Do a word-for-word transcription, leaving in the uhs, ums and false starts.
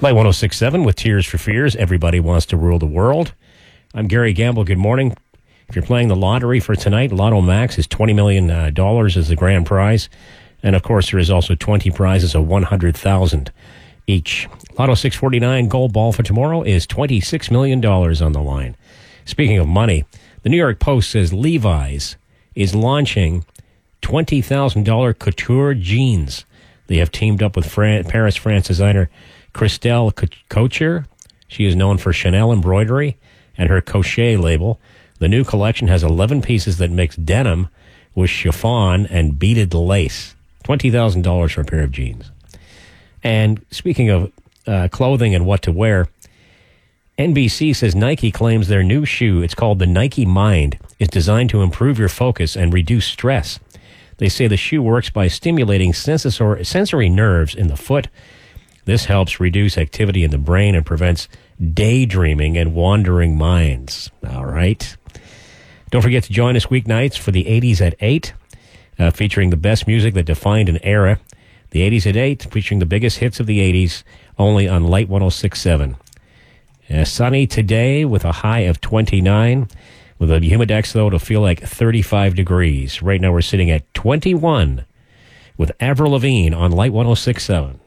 Light one oh six point seven with Tears for Fears. Everybody wants to rule the world. I'm Gary Gamble. Good morning. If you're playing the lottery for tonight, Lotto Max is twenty million dollars uh, as the grand prize. And, of course, there is also twenty prizes of one hundred thousand dollars each. Lotto six forty-nine Gold Ball for tomorrow is twenty-six million dollars on the line. Speaking of money, the New York Post says Levi's is launching twenty thousand dollars couture jeans. They have teamed up with Fran- Paris, France designer Christelle Couture. She is known for Chanel embroidery and her Crochet label. The new collection has eleven pieces that mix denim with chiffon and beaded lace. twenty thousand dollars for a pair of jeans. And speaking of uh, clothing and what to wear, N B C says Nike claims their new shoe, it's called the Nike Mind, is designed to improve your focus and reduce stress. They say the shoe works by stimulating sensor- sensory nerves in the foot. This helps reduce activity in the brain and prevents daydreaming and wandering minds. All right. Don't forget to join us weeknights for the eighties at eight, uh, featuring the best music that defined an era. The eighties at eight, featuring the biggest hits of the eighties, only on Light one oh six point seven. Uh, sunny today with a high of twenty-nine. With a humidex, though, it'll feel like thirty-five degrees. Right now we're sitting at twenty-one with Avril Lavigne on Light one oh six point seven.